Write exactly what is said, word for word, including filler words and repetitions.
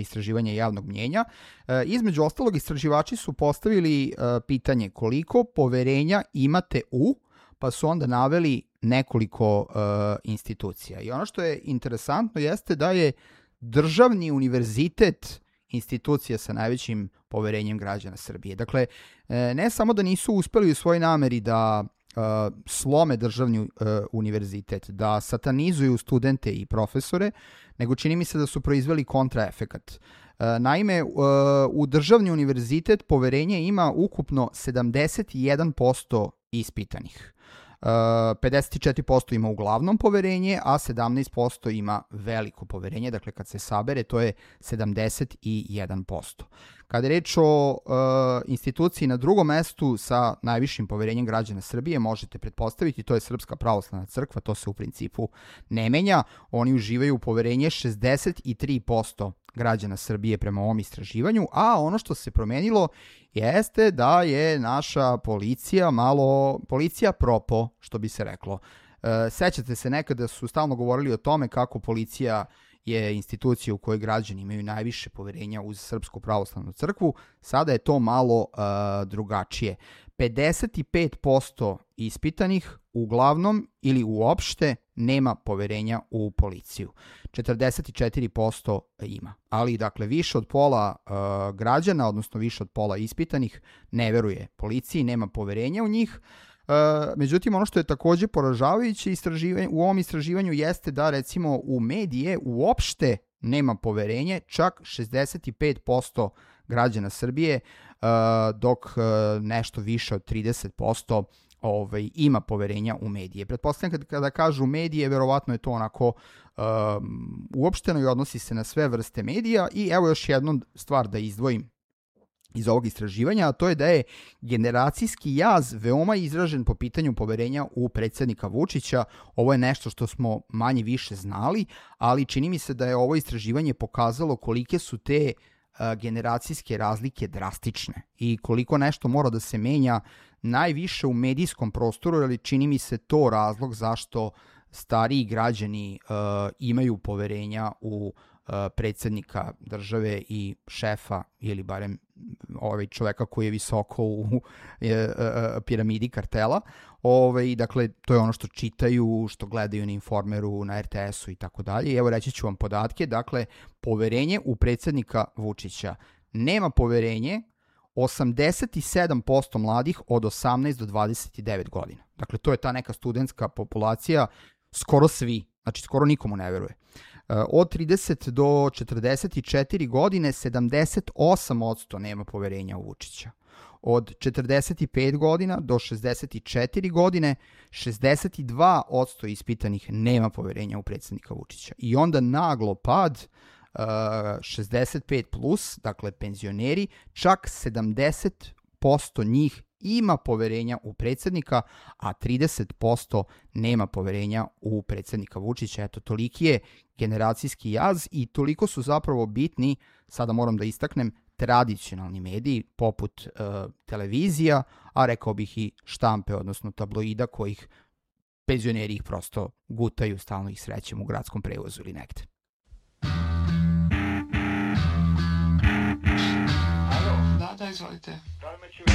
istraživanja javnog mnjenja. E, između ostalog, istraživači su postavili e, pitanje koliko poverenja imate u, pa su onda naveli nekoliko e, institucija. I ono što je interesantno jeste da je državni univerzitet institucija sa najvećim poverenjem građana Srbije. Dakle, e, ne samo da nisu uspeli u svojoj nameri da Uh, slome državni uh, univerzitet, da satanizuju studente i profesore, nego čini mi se da su proizveli kontraefekat. Uh, naime, uh, u državni univerzitet poverenje ima ukupno sedamdeset jedan posto ispitanih. Uh, pedeset četiri posto ima uglavnom poverenje, a sedamnaest posto ima veliko poverenje, dakle kad se sabere to je sedamdeset jedan posto. Kada je reč o uh, instituciji na drugom mestu sa najvišim poverenjem građana Srbije, možete pretpostaviti, to je Srpska pravoslavna crkva, to se u principu ne menja. Oni uživaju poverenje šezdeset tri posto građana Srbije prema ovom istraživanju, a ono što se promenilo jeste da je naša policija malo, policija propo, što bi se reklo. Uh, sećate se nekada su stalno govorili o tome kako policija je institucija u kojoj građani imaju najviše poverenja uz Srpsku pravoslavnu crkvu, sada je to malo uh, drugačije. pedeset pet posto ispitanih uglavnom ili uopšte nema poverenja u policiju. četrdeset četiri posto ima. Ali, dakle, više od pola uh, građana, odnosno više od pola ispitanih, ne veruje policiji, nema poverenja u njih. Uh, međutim, ono što je takođe poražavajuće istraživanje, u ovom istraživanju jeste da, recimo, u medije uopšte nema poverenje, čak šezdeset pet posto građana Srbije, uh, dok uh, nešto više od trideset posto ovaj, ima poverenja u medije. Pretpostavljam kada, kada kažu medije, verovatno je to onako um, uopšteno i odnosi se na sve vrste medija. I evo još jednu stvar da izdvojim iz ovog istraživanja, a to je da je generacijski jaz veoma izražen po pitanju poverenja u predsjednika Vučića. Ovo je nešto što smo manje više znali, ali čini mi se da je ovo istraživanje pokazalo kolike su te a, generacijske razlike drastične i koliko nešto mora da se menja najviše u medijskom prostoru, ali čini mi se to razlog zašto stariji građani a, imaju poverenja u predsjednika države i šefa ili barem ovaj čoveka koji je visoko u e, e, piramidi kartela. Ovaj, dakle, to je ono što čitaju, što gledaju na Informeru, na er te esu i tako dalje. Evo reći ću vam podatke. Dakle, poverenje u predsjednika Vučića. Nema poverenje osamdeset sedam posto mladih od osamnaest do dvadeset devet godina. Dakle, to je ta neka studentska populacija, skoro svi, znači skoro nikomu ne veruje. Od trideset do četrdeset četiri godine sedamdeset osam posto nema poverenja u Vučića. Od četrdeset pet godina do šezdeset četiri godine šezdeset dva posto ispitanih nema poverenja u predsjednika Vučića. I onda naglo pad šezdeset pet plus, dakle penzioneri, čak sedamdeset posto njih ima poverenja u predsjednika, a trideset posto nema poverenja u predsjednika Vučića. Eto, toliki je generacijski jaz i toliko su zapravo bitni, sada moram da istaknem, tradicionalni mediji poput uh, televizija, a rekao bih i štampe, odnosno tabloida kojih penzioneri ih prosto gutaju, stalno ih srećemo u gradskom prevozu ili negde. Alo, da, da, izvolite.